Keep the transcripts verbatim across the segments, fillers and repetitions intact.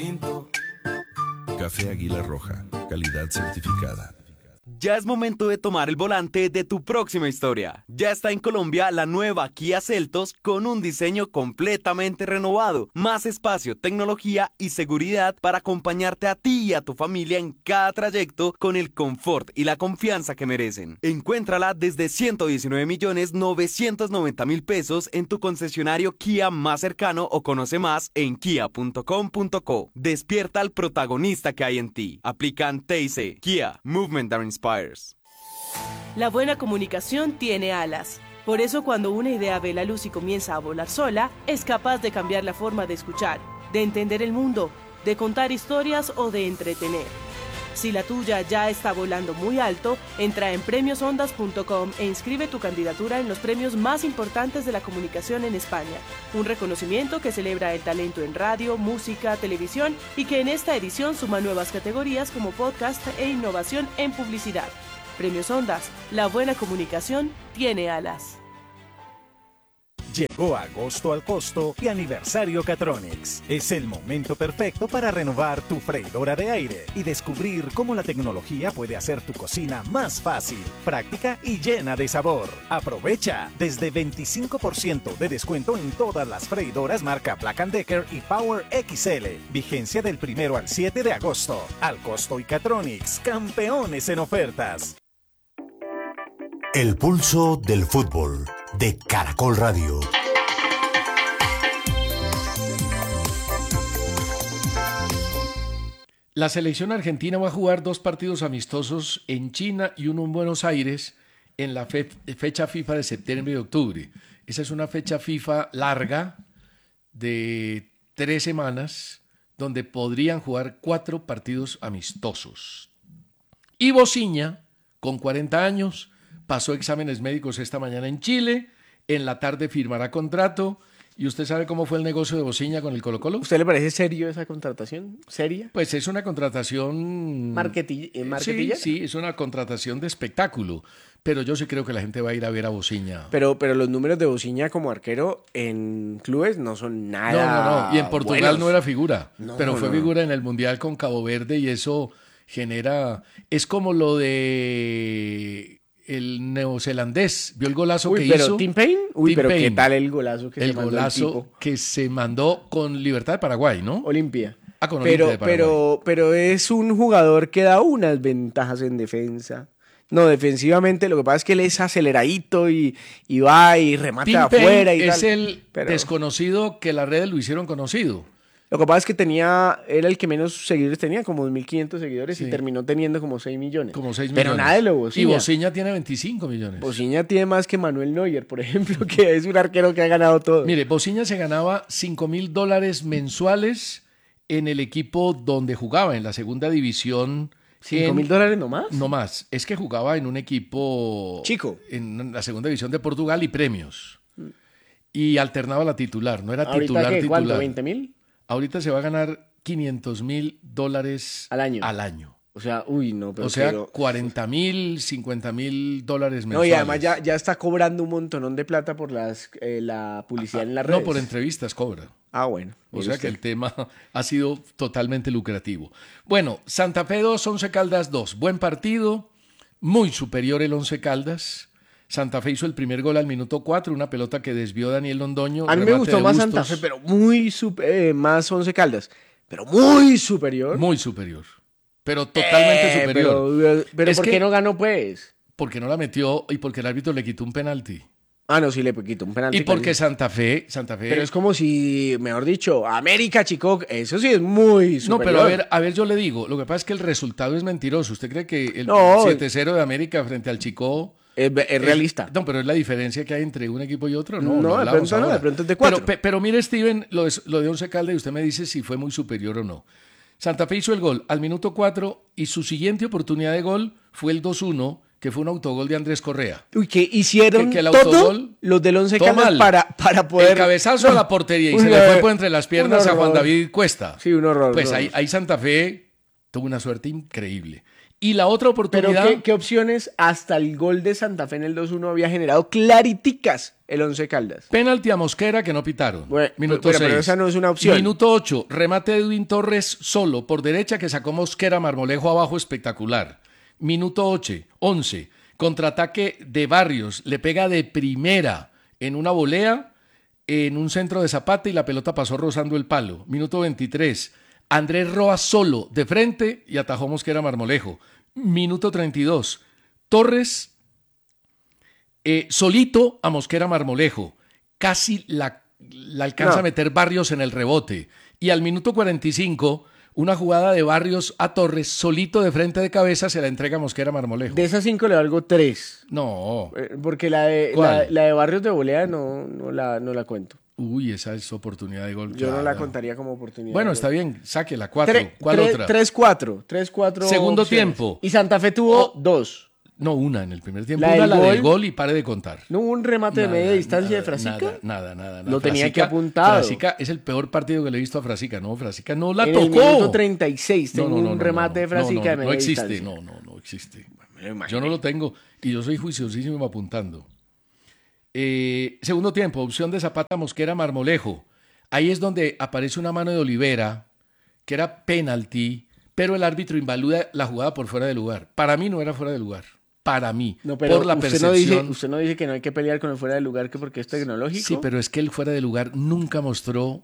Café Águila Roja, calidad certificada. Ya es momento de tomar el volante de tu próxima historia. Ya está en Colombia la nueva Kia Seltos con un diseño completamente renovado, más espacio, tecnología y seguridad para acompañarte a ti y a tu familia en cada trayecto con el confort y la confianza que merecen. Encuéntrala desde ciento diecinueve millones novecientos noventa mil pesos en tu concesionario Kia más cercano o conoce más en kia punto com punto co. Despierta al protagonista que hay en ti. Aplican T I C. Kia, Movement that Inspires. La buena comunicación tiene alas. Por eso cuando una idea ve la luz y comienza a volar sola, es capaz de cambiar la forma de escuchar, de entender el mundo, de contar historias o de entretener. Si la tuya ya está volando muy alto, entra en premios ondas punto com e inscribe tu candidatura en los premios más importantes de la comunicación en España. Un reconocimiento que celebra el talento en radio, música, televisión y que en esta edición suma nuevas categorías como podcast e innovación en publicidad. Premios Ondas, la buena comunicación tiene alas. Llegó agosto al costo y aniversario Catronics. Es el momento perfecto para renovar tu freidora de aire y descubrir cómo la tecnología puede hacer tu cocina más fácil, práctica y llena de sabor. Aprovecha desde veinticinco por ciento de descuento en todas las freidoras marca Black and Decker y Power X L. Vigencia del primero al siete de agosto. Al costo y Catronics, campeones en ofertas. El pulso del fútbol de Caracol Radio. La selección argentina va a jugar dos partidos amistosos en China y uno en Buenos Aires en la fe- fecha FIFA de septiembre y octubre. Esa es una fecha FIFA larga de tres semanas donde podrían jugar cuatro partidos amistosos. Y Bociña, con cuarenta años, pasó exámenes médicos esta mañana en Chile, en la tarde firmará contrato. ¿Y usted sabe cómo fue el negocio de Bociña con el Colo-Colo? ¿Usted le parece serio esa contratación? ¿Seria? Pues es una contratación... Marketi- eh, ¿Marketilla? Sí, sí, es una contratación de espectáculo. Pero yo sí creo que la gente va a ir a ver a Bociña. Pero, pero los números de Bociña como arquero en clubes no son nada No, no, no. Y en Portugal buenos. no era figura. No, pero fue no. figura en el Mundial con Cabo Verde y eso genera... Es como lo de... El neozelandés, ¿vio el golazo Uy, que pero hizo? Tim Payne, uy, Tim pero Payne. qué tal el golazo que el se mandó golazo el tipo. que se mandó con Libertad de Paraguay, ¿no? Olimpia. Ah, con pero, Olimpia de Paraguay. pero, pero es un jugador que da unas ventajas en defensa. No, defensivamente lo que pasa es que él es aceleradito y, y va y remata Tim de afuera y Payne es tal. el Pero- desconocido que las redes lo hicieron conocido. Lo que pasa es que tenía, era el que menos seguidores tenía, como dos mil quinientos seguidores, Sí. y terminó teniendo como seis millones. Como seis Pero millones. nada de lo Y Bociña. Bociña tiene veinticinco millones. Bociña tiene más que Manuel Neuer, por ejemplo, que es un arquero que ha ganado todo. Mire, Bociña se ganaba cinco mil dólares mensuales en el equipo donde jugaba, en la segunda división. ¿Cinco mil dólares nomás? No más. Es que jugaba en un equipo... Chico. En la segunda división de Portugal y premios. Y alternaba la titular. No era ¿Ahorita titular, qué? titular. ¿Cuánto? ¿veinte mil? Ahorita se va a ganar quinientos mil dólares Al año. Al año. O sea, uy, no, pero... O sea, pero- cuarenta mil, cincuenta mil dólares No, mensuales. y además ya, ya está cobrando un montonón de plata por las, eh, la publicidad en las redes. No, por entrevistas cobra. Ah, bueno. O mire sea usted. que el tema ha sido totalmente lucrativo. Bueno, Santa Fe dos, Once Caldas dos. Buen partido, muy superior el Once Caldas. Santa Fe hizo el primer gol al minuto cuatro, una pelota que desvió Daniel Londoño. A mí me remate gustó de más Bustos. Santa Fe, pero muy super, eh, más Once Caldas. Pero muy superior. Muy superior. Pero totalmente Eh, superior. Pero, pero Es ¿por que- qué no ganó, pues? Porque no la metió y porque el árbitro le quitó un penalti. Ah, no, sí le quitó un penalti. Y porque clarísimo. Santa Fe, Santa Fe... Pero es como si, mejor dicho, América, Chico, eso sí es muy superior. No, pero a ver, a ver, yo le digo, lo que pasa es que el resultado es mentiroso. ¿Usted cree que el No. siete cero de América frente al Chico... Es, es realista. No, pero es la diferencia que hay entre un equipo y otro. No, No, no de hablamos pronto no, ahora. de pronto es de cuatro. Pero, pe- pero mire, Steven, lo de, lo de Once Caldas y usted me dice si fue muy superior o no. Santa Fe hizo el gol al minuto cuatro y su siguiente oportunidad de gol fue el dos uno, que fue un autogol de Andrés Correa. Uy, que hicieron Que- que el todo autogol- los del Once todo Caldas mal. para, para poder... El cabezazo No. a la portería y Un se le horror. fue por entre las piernas Un a Juan horror. David Cuesta. Sí, un horror. Pues un ahí, horror. ahí Santa Fe tuvo una suerte increíble. Y la otra oportunidad... Pero ¿qué, qué opciones hasta el gol de Santa Fe en el dos uno había generado clariticas el Once Caldas? Penalti a Mosquera que no pitaron. Bueno, Minuto pero, seis. pero esa no es una opción. Minuto ocho. Remate de Edwin Torres solo por derecha que sacó Mosquera, Marmolejo abajo, espectacular. Minuto ocho. once. Contraataque de Barrios. Le pega de primera en una volea, en un centro de Zapata y la pelota pasó rozando el palo. Minuto veintitrés. Andrés Roa solo de frente y atajó Mosquera Marmolejo. Minuto treinta y dos. Torres eh, solito a Mosquera Marmolejo. Casi la, la alcanza No. a meter Barrios en el rebote. Y al minuto cuarenta y cinco, una jugada de Barrios a Torres, solito de frente de cabeza, se la entrega a Mosquera Marmolejo. De esas cinco le valgo tres. No. Eh, Porque la de, la, ¿Cuál? la de Barrios de volea no, no, la, no la cuento. Uy, esa es oportunidad de gol. Yo no la clara. contaría como oportunidad. Bueno, de está gol. bien, sáquela. Cuatro. Tre- ¿Cuál tre- otra? tres cuatro. tres cuatro Segundo opciones. tiempo. Y Santa Fe tuvo Oh. dos. No, una en el primer tiempo. La una del la del gol. gol y pare de contar. ¿No hubo un remate Nada, de media distancia nada, de Frasica? Nada, nada, nada. nada. Lo tenía Frasica- que apuntado. Frasica es el peor partido que le he visto a Frasica. No, Frasica no la En tocó. el minuto treinta y seis No, tengo no, no, un no, remate no, de Frasica no, no, de media no existe, distancia. no, no, no existe. Me lo imaginé. Yo no lo tengo y yo soy juiciosísimo apuntando. Eh, segundo tiempo, opción de Zapata, Mosquera, Marmolejo. Ahí es donde aparece una mano de Olivera, que era penalti, pero el árbitro invalida la jugada por fuera de lugar. Para mí no era fuera de lugar. Para mí, No, pero por la usted, percepción. no dice, usted no dice que no hay que pelear con el fuera de lugar que porque es tecnológico. Sí, pero es que el fuera de lugar nunca mostró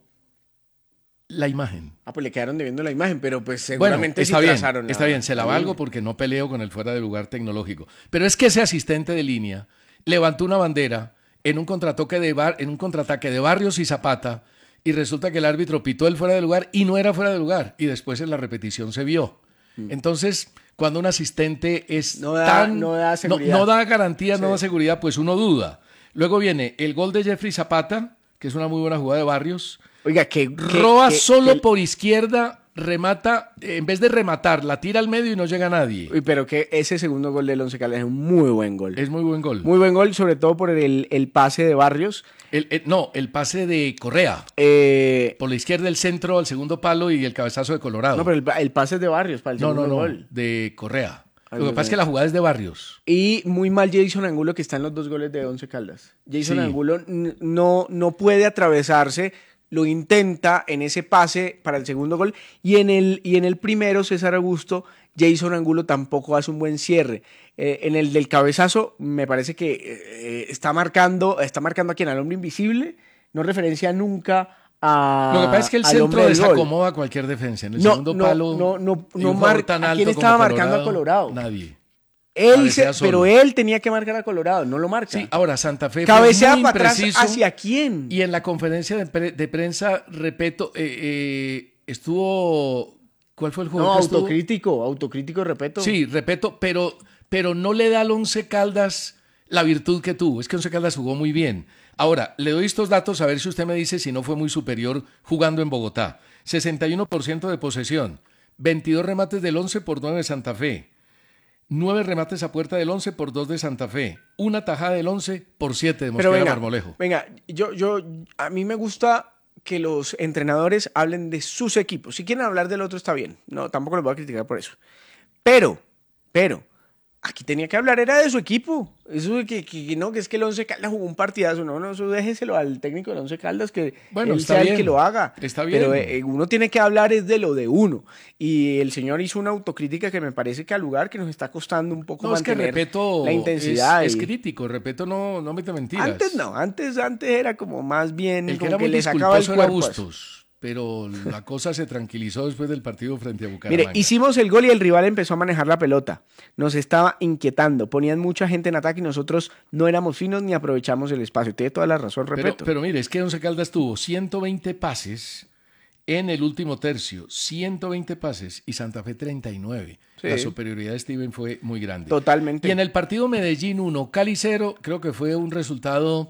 la imagen. Ah, pues le quedaron debiendo la imagen, pero pues Bueno, seguramente está sí bien, trazaron la- está bien, se la la valgo línea. porque no peleo con el fuera de lugar tecnológico. Pero es que ese asistente de línea levantó una bandera en un contraataque de bar, en un contraataque de Barrios y Zapata y resulta que el árbitro pitó el fuera de lugar y no era fuera de lugar y después en la repetición se vio. Entonces, cuando un asistente es No da- tan no da seguridad. no, no da garantía, no Sí. da seguridad, pues uno duda. Luego viene el gol de Jeffrey Zapata, que es una muy buena jugada de Barrios. Oiga, que... que- Roa que- solo que- por izquierda remata, eh, en vez de rematar, la tira al medio y no llega a nadie. Uy, pero que ese segundo gol del Once Caldas es un muy buen gol. Es muy buen gol. Muy buen gol, sobre todo por el, el pase de Barrios. El- el- no, el pase de Correa. Eh, Por la izquierda el centro al segundo palo y el cabezazo de Colorado. no, pero el, el pase es de Barrios para el no, segundo no, no, gol. de Correa. Ay, Lo que Dios pasa es mío. que la jugada es de Barrios. Y muy mal Jason Angulo, que está en los dos goles de Once Caldas. Jason Sí. Angulo n- no, no puede atravesarse, lo intenta en ese pase para el segundo gol. Y en el, y en el primero, César Augusto, Jason Angulo tampoco hace un buen cierre. Eh, en el del cabezazo, me parece que eh, está marcando, está marcando a quien, al hombre invisible. No referencia nunca a. Lo que pasa es que el al centro hombre del gol. desacomoda cualquier defensa. En el No, segundo no, palo. no, no, y no un mar- jugador tan ¿a alto quién como estaba marcando a Colorado? Nadie. Él Cabecea se- pero solo. él tenía que marcar a Colorado, no lo marca. Sí, ahora Santa Fe fue Cabecea muy para atrás, impreciso. ¿hacia quién? Y en la conferencia de, pre- de prensa, repito, eh, eh, estuvo. ¿Cuál fue el juego? No, que estuvo? autocrítico, autocrítico, repito. Sí, repito, pero, pero no le da al Once Caldas la virtud que tuvo. Es que Once Caldas jugó muy bien. Ahora, le doy estos datos a ver si usted me dice si no fue muy superior jugando en Bogotá. sesenta y uno por ciento de posesión, veintidós remates del Once por nueve de Santa Fe, nueve remates a puerta del Once por dos de Santa Fe, una tajada del Once por siete de Pero Mosquera venga, Marmolejo. venga, yo, yo, a mí me gusta que los entrenadores hablen de sus equipos. Si quieren hablar del otro está bien. No, tampoco los voy a criticar por eso. Pero, pero, aquí tenía que hablar era de su equipo. Eso de que, que, que no, que es que el Once Caldas jugó un partidazo. No, no, eso déjeselo al técnico del Once Caldas que Bueno, él está sea bien, el que lo haga. está bien. Pero eh, uno tiene que hablar es de lo de uno. Y el señor hizo una autocrítica que me parece que al lugar que nos está costando un poco No, es que mantener Repeto la intensidad. es, es y- crítico, Repeto no, no mete mentiras. Antes no, antes, antes era como más bien El que como era que muy le sacaba el disculposo era cuerpo. a eso. Bustos, pero la cosa se tranquilizó después del partido frente a Bucaramanga. Mire, hicimos el gol y el rival empezó a manejar la pelota. Nos estaba inquietando. Ponían mucha gente en ataque y nosotros no éramos finos ni aprovechamos el espacio. Tiene toda la razón, pero, repito. pero mire, es que Once Caldas tuvo ciento veinte pases en el último tercio, ciento veinte pases y Santa Fe treinta y nueve. Sí. La superioridad de Steven fue muy grande. Totalmente. Y en el partido Medellín uno, Cali cero, creo que fue un resultado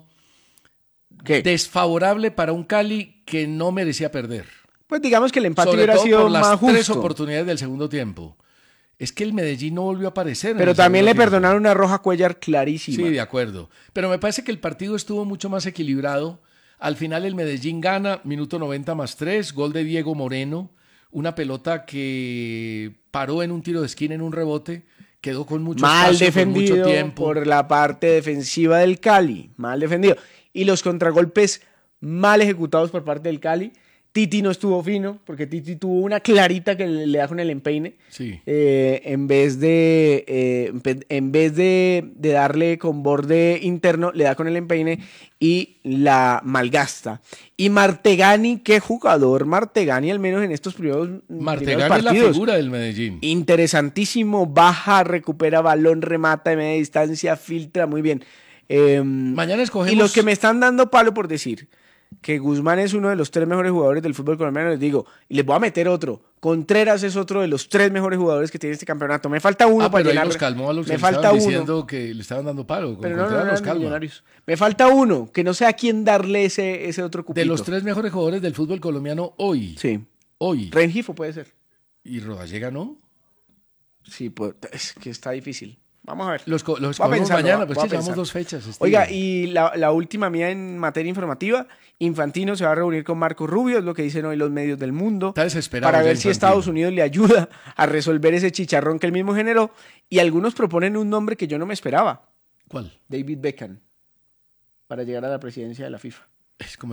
¿Qué? desfavorable para un Cali que no merecía perder. Pues digamos que el empate Sobre hubiera todo sido por las más tres justo. oportunidades del segundo tiempo. Es que el Medellín no volvió a aparecer. en Pero el también le segundo tiempo. perdonaron una roja Cuellar clarísima. Sí, de acuerdo. Pero me parece que el partido estuvo mucho más equilibrado. Al final el Medellín gana, minuto noventa más tres, gol de Diego Moreno. una pelota que paró en un tiro de esquina en un rebote, quedó con mucho mal espacio, defendido con mucho tiempo. por la parte defensiva del Cali, mal defendido. Y los contragolpes mal ejecutados por parte del Cali. Titi no estuvo fino, porque Titi tuvo una clarita que le, le da con el empeine. Sí. Eh, en vez de, eh, en vez de, de darle con borde interno, le da con el empeine y la malgasta. Y Martegani, qué jugador Martegani, al menos en estos primeros, Martegani primeros partidos. es la figura del Medellín. Interesantísimo, baja, recupera balón, remata de media distancia, filtra muy bien. Eh, Mañana escogemos... Y los que me están dando palo por decir que Guzmán es uno de los tres mejores jugadores del fútbol colombiano, les digo, y les voy a meter otro. Contreras es otro de los tres mejores jugadores que tiene este campeonato. Me falta uno ah, para pero llenar. Ahí los calmó a los me que falta estaban uno. diciendo que le estaban dando palo. Con Pero no, no, no, los no, calma. Millonarios. Me falta uno, que no sé a quién darle ese, ese otro cupito. De los tres mejores jugadores del fútbol colombiano hoy. Sí. Hoy. Rengifo puede ser. ¿Y Rodallega no? Sí, pues, es que está difícil. Vamos a ver. Los, los Voy a escogemos pensarlo, mañana, voy pues a sí, llevamos pensar. dos fechas. Steve. Oiga, y la, la última mía en materia informativa, Infantino se va a reunir con Marco Rubio, es lo que dicen hoy los medios del mundo, Está desesperado para ya ver si Infantino. Estados Unidos le ayuda a resolver ese chicharrón que él mismo generó, y algunos proponen un nombre que yo no me esperaba. ¿Cuál? David Beckham, para llegar a la presidencia de la FIFA. Es como